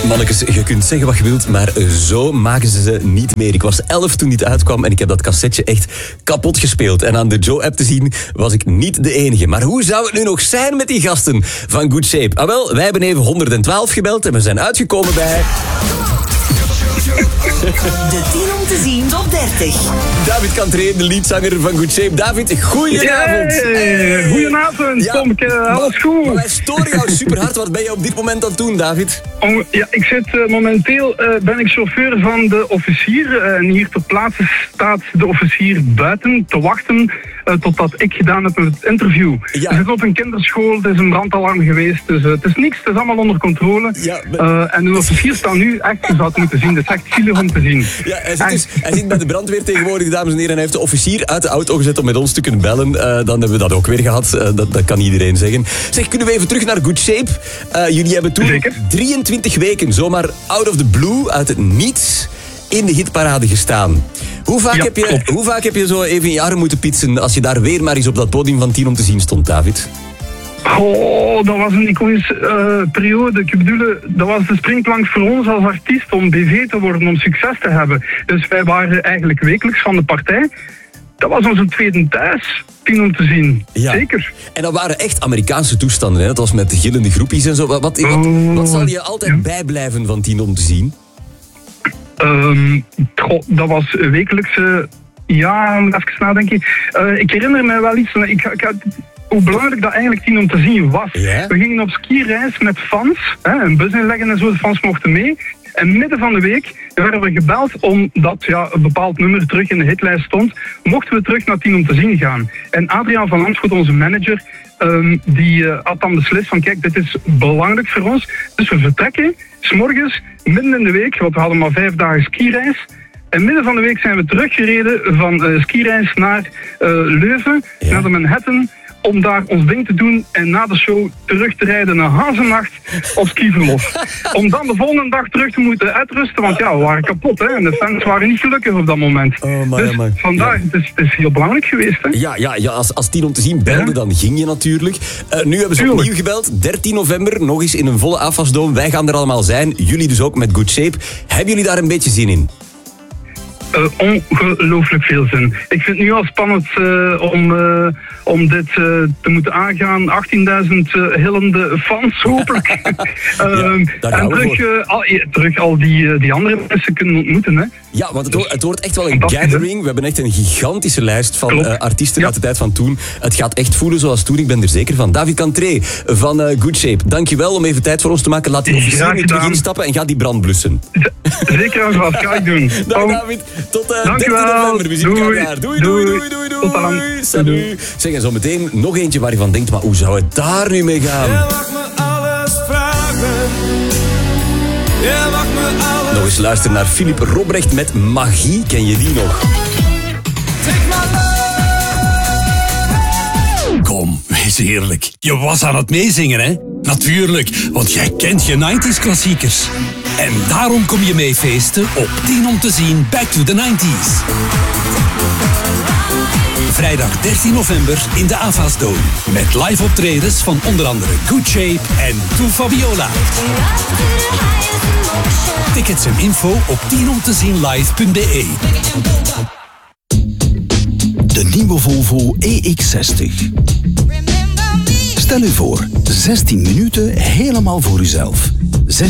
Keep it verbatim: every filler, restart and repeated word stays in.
Mannekes, je kunt zeggen wat je wilt, maar zo maken ze ze niet meer. Ik was elf toen dit uitkwam en ik heb dat cassetje echt kapot gespeeld. En aan de Joe-app te zien was ik niet de enige. Maar hoe zou het nu nog zijn met die gasten van Good Shape? Ah wel, wij hebben even honderdtwaalf gebeld en we zijn uitgekomen bij... De tien om te zien top dertig. David Cantré, de leadzanger van Good Shape. David, goedenavond. Hey, goedenavond, ja, Tomke, alles goed? Maar wij storen jou super hard. Wat ben je op dit moment aan het doen, David? Om, ja, ik zit uh, momenteel, uh, ben ik chauffeur van de officier. Uh, en hier ter plaatse staat de officier buiten te wachten uh, totdat ik gedaan heb met het interview. Ja. We zitten op een kinderschool, het is een brandalarm geweest. Dus uh, het is niks, het is allemaal onder controle. Ja, maar... uh, en de officier staat nu echt, je zou het moeten zien, dat is echt zielig om te zien. Ja, hij zit, dus, hij zit bij de brandweer tegenwoordig, dames en heren. En hij heeft de officier uit de auto gezet om met ons te kunnen bellen. Uh, dan hebben we dat ook weer gehad. Uh, dat, dat kan iedereen zeggen. Zeg, kunnen we even terug naar Good Shape? Uh, jullie hebben toen Zeker. drieëntwintig weken zomaar out of the blue, uit het niets, in de hitparade gestaan. Hoe vaak, ja, heb je, hoe vaak heb je zo even in je arm moeten pitsen als je daar weer maar eens op dat podium van tien om te zien stond, David? Oh, dat was een iconische uh, periode. Ik bedoel, dat was de springplank voor ons als artiest om B V te worden, om succes te hebben. Dus wij waren eigenlijk wekelijks van de partij. Dat was onze tweede thuis, tien om te zien. Ja. Zeker. En dat waren echt Amerikaanse toestanden, hè? Dat was met de gillende groepjes en zo. Wat, wat, wat, wat zal je altijd ja. bijblijven van tien om te zien? Um, goh, dat was wekelijks... Uh, ja, even nadenken. Uh, ik herinner me wel iets... Ik, ik, hoe belangrijk dat eigenlijk tien om te zien was. Yeah. We gingen op skireis met fans, hè, een bus inleggen en zo, de fans mochten mee. En midden van de week werden we gebeld omdat ja, een bepaald nummer terug in de hitlijst stond. Mochten we terug naar tien om te zien gaan. En Adriaan van Amschoot, onze manager, um, die uh, had dan beslist van kijk, dit is belangrijk voor ons. Dus we vertrekken, 's morgens, midden in de week, want we hadden maar vijf dagen skireis. En midden van de week zijn we teruggereden van uh, skireis naar uh, Leuven, ja. naar de Manhattan, om daar ons ding te doen en na de show terug te rijden naar Hazenacht op skiverlof. Om dan de volgende dag terug te moeten uitrusten, want ja, we waren kapot, hè. En de fans waren niet gelukkig op dat moment. Oh, my, dus my. vandaar, ja. het, is, het is heel belangrijk geweest, hè. Ja, ja, ja als, als tien om te zien belde, ja. dan ging je natuurlijk. Uh, nu hebben ze Tuurlijk. opnieuw gebeld, dertien november, nog eens in een volle afwasdoom. Wij gaan er allemaal zijn, jullie dus ook met Good Shape. Hebben jullie daar een beetje zin in? Uh, ongelooflijk veel zin. Ik vind het nu al spannend uh, om, uh, om dit uh, te moeten aangaan. achttienduizend uh, hillende fans, hopelijk. uh, ja, en terug, uh, al, ja, terug al die, uh, die andere mensen kunnen ontmoeten. Hè. Ja, want het, wordt, het wordt echt wel een gathering. We hebben echt een gigantische lijst van uh, artiesten ja. uit de tijd van toen. Het gaat echt voelen zoals toen, ik ben er zeker van. David Cantré van uh, Good Shape, dankjewel om even tijd voor ons te maken. Laat die officier nu terug instappen en ga die brand blussen. Zeker als wat, ga ik doen. Dag David. Tot uh, dertien november. We zien elkaar. Doei, doei, doei, doei, doei. Tot dan. Salut. Zeg, en zo meteen nog eentje waar je van denkt, maar hoe zou het daar nu mee gaan? Je mag me alles vragen. Je mag me alles... Nog eens luisteren naar Philip Robrecht met Magie. Ken je die nog? Kom, wees eerlijk. Je was aan het meezingen, hè? Natuurlijk, want jij kent je negentig klassiekers. En daarom kom je mee feesten op tien om te zien Back to the nineties. Vrijdag dertien november in de Avasdome. Met live optredens van onder andere Good Shape en To Fabiola. Tickets en info op tien om te zien live punt b e. De nieuwe Volvo E X zestig. Stel u voor, zestien minuten helemaal voor uzelf.